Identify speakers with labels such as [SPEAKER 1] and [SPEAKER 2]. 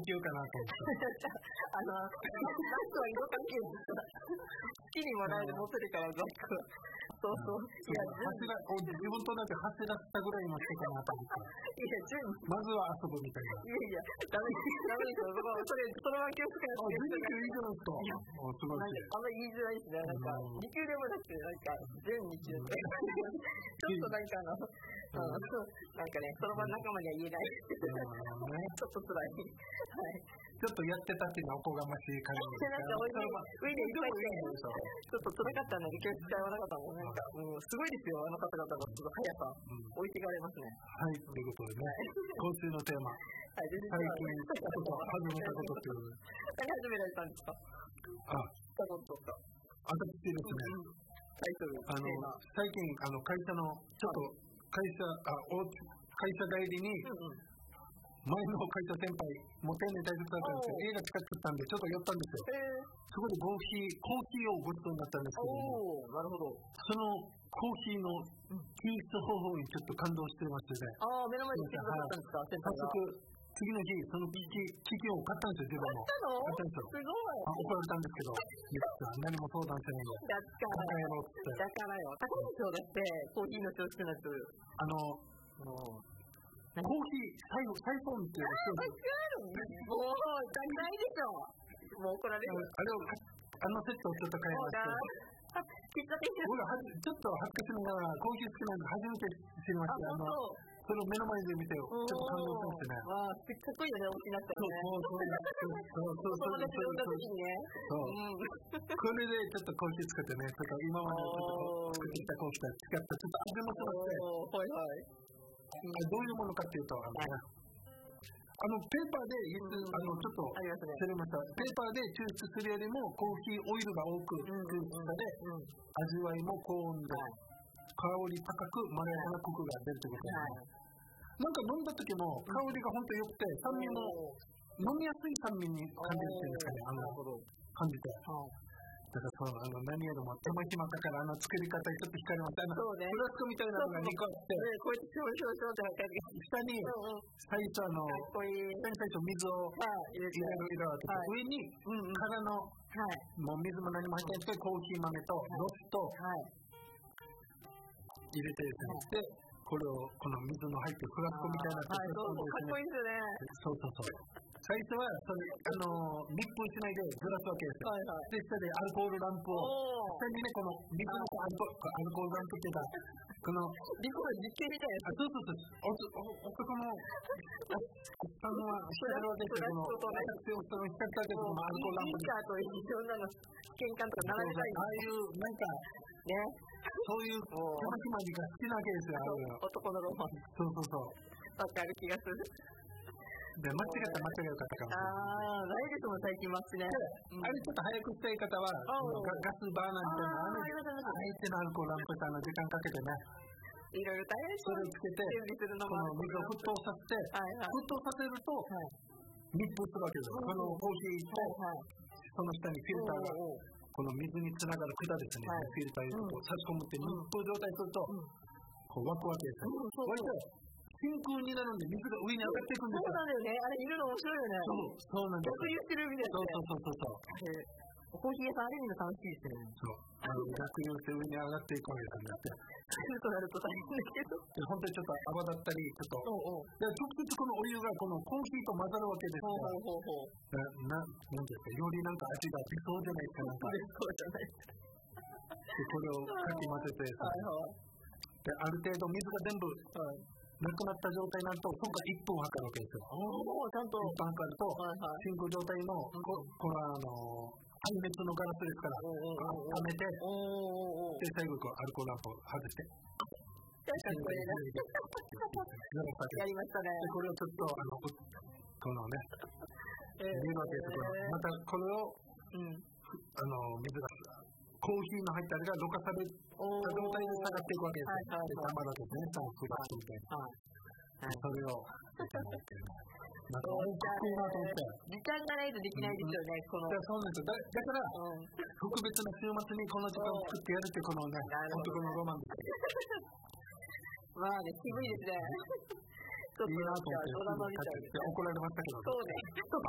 [SPEAKER 1] 究かなと思って
[SPEAKER 2] ザックは色関係好きにもらえる持ってるからザックはそういや
[SPEAKER 1] 自分とだけ走らせたぐらいの人かなと思ってまずは遊ぶみたいな。
[SPEAKER 2] いやダメですよ。そのまま気をつけなくて
[SPEAKER 1] 全然いいじゃないですか。すごいですね。
[SPEAKER 2] あんまり言いづらいですね。なんか2級でもなくて全2級でちょっとなんかねその場仲間には言えないちょっと辛い。
[SPEAKER 1] ちょっとやってたっていうのはおこがましい感じ
[SPEAKER 2] なんか上でいっぱいでちょっと辛かったんだけど教室使わなかったもん。なんかすごいですよあの方々の速さ置いていかれますね。
[SPEAKER 1] はいということでね今週のテーマ最近始めたことっていうので
[SPEAKER 2] 何始められたんですか。したことか
[SPEAKER 1] 私ですね
[SPEAKER 2] タイトル
[SPEAKER 1] 最近会社のちょっと会社帰りに前の会社先輩も丁寧に大切だったんですけど映画近くったんでちょっと寄ったんですよ。そこでコーヒーをごちそうになったんですけども
[SPEAKER 2] なるほど
[SPEAKER 1] そのコーヒーの抽出方法にちょっと感動してましてね
[SPEAKER 2] 目の前で来てくださったんですか先輩が。
[SPEAKER 1] 早速次の日その機器を買ったんですよ。自分も買ったんですよ。
[SPEAKER 2] すごい
[SPEAKER 1] 怒られたんですけど何も相談してないので
[SPEAKER 2] だからよ高いですよだってコーヒーの抽出のやつ
[SPEAKER 1] コーヒーサイフォンっていう
[SPEAKER 2] もう高いでしょ。もう怒られる
[SPEAKER 1] あのセットをちょっと買いまして僕がちょっと恥ずかしながらコーヒー好きなんで初めて知りましてそれを目の前で見てちょっと感動しましてね。
[SPEAKER 2] かっこいいよね大きなった
[SPEAKER 1] らねこれでちょっとコーヒー作ってね今まで作ってきたコーヒーと違ったちょっと味もしましてどういうものかっていうとペーパーでちょっと忘れました。ペーパーで抽出するよりもコーヒーオイルが多く抽出され味わいも高温で香り高くまろやかなコクが出るということですね。なんか飲んだ時も香りが本当に良くて酸味も飲みやすい酸味に感じるっていうんですかね感じてだから何よりも手間暇だから作り方にちょっと惹かれました。フラスコみたいなのが2個あって
[SPEAKER 2] こうやって
[SPEAKER 1] 下に最初水を入れるわけで上に空のもう水も何も入ってないコーヒー豆とロスと入れてですねでこれをこの水の入ってるフラスコみたいな
[SPEAKER 2] かっこいいですよね。
[SPEAKER 1] そう最初は密封しないでずらすわけですよ。で下でアルコールランプを下にねこの水のアルコールランプっていうかこの
[SPEAKER 2] リコール実験みたいなやつ
[SPEAKER 1] 男のおっさんは光るわけですよ。この光ったけどアルコールランプ
[SPEAKER 2] ミカと一緒なの試験管とか並べたい
[SPEAKER 1] ああいうなんか
[SPEAKER 2] ね
[SPEAKER 1] そういう手間暇が好きなわけですよ。
[SPEAKER 2] 男のロマン
[SPEAKER 1] そう
[SPEAKER 2] わかる気がする。
[SPEAKER 1] で間違った間違いよかったかも
[SPEAKER 2] ないですもん最近ますね。
[SPEAKER 1] あれちょっと早くしたい方はガスバーナーみたいな相手のアルコールランプさんの時間かけてね
[SPEAKER 2] いろいろ大変
[SPEAKER 1] それをつけてこの水を沸騰させて沸騰させると密封するわけですよ。このコーヒーとその下にフィルターがこの水につながる管ですねフィルターを差し込むって密封状態するとこう沸くわけですよ。割と真空になるんで水が上に上がっていくんですよ。
[SPEAKER 2] そうなんだよね。あれいるの面白いよね。
[SPEAKER 1] そうなんです。
[SPEAKER 2] 逆輸してるみたいな。コーヒー屋さんあれ見るの楽しいですよね。
[SPEAKER 1] 逆輸して上に上がっていくわけなんだって。
[SPEAKER 2] そうとなると大変だけど。
[SPEAKER 1] 本当にちょっと泡だったりちょっと直接このお湯がこのコーヒーと混ざるわけですからなんですかよりなんか味が出そうじゃないですか。
[SPEAKER 2] そうじゃないですか。
[SPEAKER 1] これをかき混ぜてである程度水が全部なくなった状態になるとそこから1分測るわけですよ。
[SPEAKER 2] ちゃんと
[SPEAKER 1] 1分測ると真空状態のこれは耐熱のガラスですから温めてで最後アルコールランプを外して
[SPEAKER 2] 確かにこれやりましたね。
[SPEAKER 1] これをちょっとこのね見るわけですけどまたこれを水がコーヒーの入ったあれがろ過された状態で下がっていくわけですよ。でたまるわけですね。フラッシュみたいなそれをなんか大きいなと思って
[SPEAKER 2] 時間がないとできないですよね。
[SPEAKER 1] そうなんですよ。だから特別な週末にこの時間を作ってやるってこのね男のロマンです
[SPEAKER 2] まあね渋いですね。
[SPEAKER 1] いいなと思って怒られましたけど
[SPEAKER 2] そうね